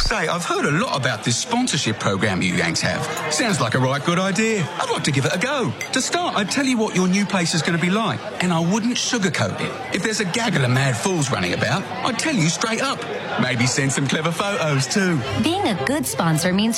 Say, I've heard a lot about this sponsorship program you Yanks have. Sounds like a right good idea. I'd like to give it a go. To start, I'd tell you what your new place is going to be like, and I wouldn't sugarcoat it. If there's a gaggle of mad fools running about, I'd tell you straight up. Maybe send some clever photos too. Being a good sponsor means